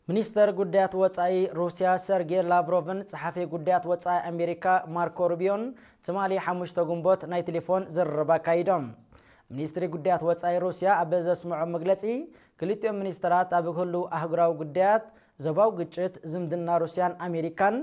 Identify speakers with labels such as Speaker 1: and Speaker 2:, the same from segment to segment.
Speaker 1: ሚኒስተር ጉዳያት ወጻኢ ሩሲያ ሰርጌይ ላቭሮቭን ጸሐፊ ጉዳያት ወጻኢ አሜሪካ ማርኮ ሩቢዮን ትማሊ 5 ግንቦት ናይ ቴሌፎን ዝርርባ ካይዶም ሚኒስትሪ ጉዳያት ወጻኢ ሩሲያ ኣብ ዘስምዑ መግለጺ ክልቲኦም ሚኒስተራት ኣብ ኩሉ ኣህጉራዊ ጉዳያት ዘባው ግጭት ዝምድና ሩሲያን ኣሜሪካን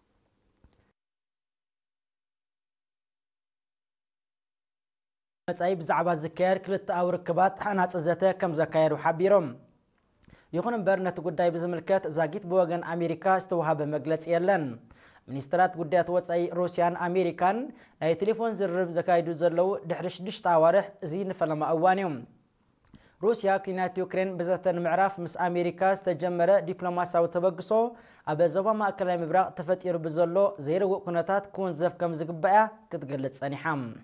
Speaker 1: መጻኢ ብዛዕባ ዝካየድ ክልተ ኣውርክባት ሓናጽ ዘተ ከም ዘካየዱ ሓቢሮም ይኹን እምበር ነቲ ጉዳይ ብዝምልከት ዛጊት ብወገን ኣሜሪካ ዝተዋሃበ መግለጺ የለን ሚኒስትራት ጉዳያት ወጻኢ ሩሲያን ኣሜሪካን ናይ ቴሌፎን ዝርርብ ዘካይዱ ዘለው ድሕሪ 6 ኣዋርሕ እዚ ንፈለማ እዋን እዮም ሩሲያ ኩናት ዩክሬን ብዘተን ምዕራፍ ምስ ኣሜሪካ ዝተጀመረ ዲፕሎማሲያዊ ተበግሶ ኣብ ዞባ ማእከላይ ምብራቕ ተፈጢሩ ብዘሎ ዘይርውእ ኩነታት ክውንዘፍ ከም ዝግባእ ክትገልጽ ጸኒሓ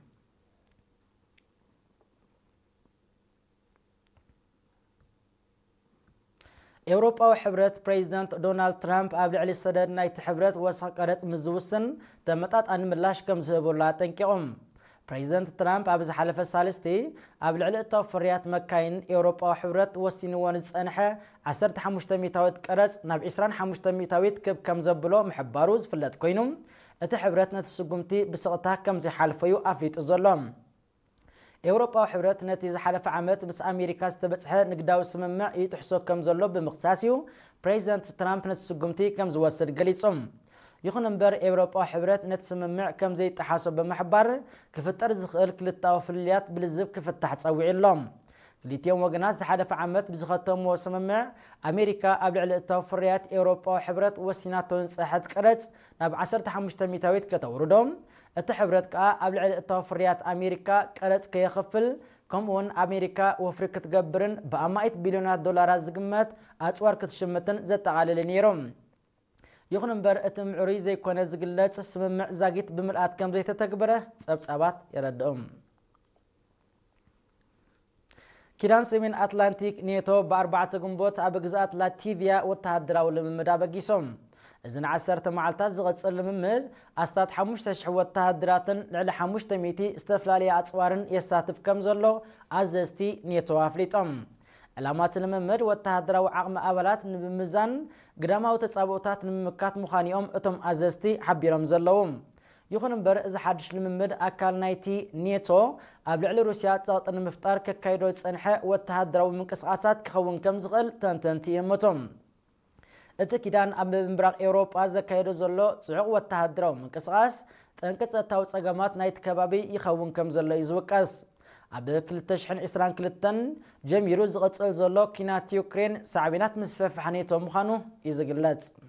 Speaker 1: ኤውሮጳዊ ሕብረት ፕሬዚደንት ዶናልድ ትራምፕ ኣብ ልዕሊ ሰደድ ናይቲ ሕብረት ወሰኺ ቀረጽ ምዝውስን ተመጣጣኒ ምላሽ ከም ዝህብሉ ኣጠንቂቖም ፕሬዚደንት ትራምፕ ኣብ ዝሓለፈ ሳልስቲ ኣብ ልዕሊ እታዊ ፍርያት መካይን ኤውሮጳዊ ሕብረት ወሲንዎን ዝጸንሐ 15 ሚታዊት ቀረጽ ናብ 25 ሚታዊት ክብ ከም ዘብሎ ምሕባሩ ዝፍለጥ ኮይኑ እቲ ሕብረት ነቲ ስጉምቲ ብስቕታ ከም ዘይሓልፈዩ ኣፍሊጡ ዘሎ ኤውሮጳዊ ሕብረት ነቲ ዝሓለፈ ዓመት ምስ ኣሜሪካ ዝተበጽሐ ንግዳዊ ስምምዕ ይጥሕሶ ከም ዘሎ ብምኽሳስዩ ፕሬዚደንት ትራምፕ ነቲ ስጉምቲ ከም ዝወስድ ገሊጾም ይኹን እምበር ኤውሮጳዊ ሕብረት ነቲ ስምምዕ ከም ዘይጠሓሶ ብምሕባር ክፍጠር ዝኽእል ክልታዊ ፍልልያት ብልዝብ ክፍታሕ ጸዊዑ ኣሎም ክልቲኦም ወገናት ዝሓለፈ ዓመት ብዝኸተምዎ ስምምዕ ኣሜሪካ ኣብ ልዕሊ እታዊ ፍርያት ኤውሮጳዊ ሕብረት ወሲናቶ ዝጸንሐት ቀረጽ ናብ 15 ሚታዊት ከተውርዶም እቲ ሕብረት ከዓ ኣብ ልዕሊ እታዊ ፍርያት ኣሜሪካ ቀረጽ ከየኽፍል ከምኡውን ኣሜሪካ ወፍሪ ክትገብርን ብኣማኢት ቢልዮናት ዶላራት ዝግመት ኣጽዋር ክትሽምትን ዘጠቓልል ነይሮም ይኹን እምበር እቲ ምዕሩይ ዘይኮነ ዝግለጽ ስምምዕ ዛጊት ብምልኣት ከም ዘይተተግበረ ጸብጻባት የረድኦም ኪዳን ሰሜን ኣትላንቲክ ኔቶ ብ4 ግንቦት ኣብ ግዛኣት ላትቪያ ወተሃደራዊ ልምምድ ኣበጊሶም እዚ ን10 መዓልታት ዝቐጽል ልምምድ ኣስታት 5,000 ወተሃደራትን ልዕሊ 500 ዝተፈላለየ ኣጽዋርን የሳትፍ ከም ዘሎ ኣዘዝቲ ኔቶ ኣፍሊጦም ዕላማ እቲ ልምምድ ወተሃደራዊ ዓቕሚ ኣባላት ንምምዛን ግዳማዊ ተጻብኦታት ንምምካት ምዃኒኦም እቶም ኣዘዝቲ ሓቢሮም ዘለዉ ይኹን እምበር እዚ ሓድሽ ልምምድ ኣካል ናይቲ ኔቶ ኣብ ልዕሊ ሩስያ ጸቕጢ ንምፍጣር ከካይዶ ዝጸንሐ ወተሃደራዊ ምንቅስቓሳት ክኸውን ከም ዝኽእል ተንተንቲ ይእምቶም እቲ ኪዳን ኣብ ምብራቕ ኤውሮጳ ዘካየዶ ዘሎ ጽዑቕ ወተሃደራዊ ምንቅስቓስ ጠንቂ ጸጥታዊ ጸገማት ናይቲ ከባቢ ይኸውን ከም ዘሎ እዩ ዝውቀስ ኣብ 2022 ጀሚሩ ዝቕጽል ዘሎ ኩናት ዩክሬን ሳዕቤናት ምስ ፈፍሐ ኔቶ ምዃኑ እዩ ዝግለጽ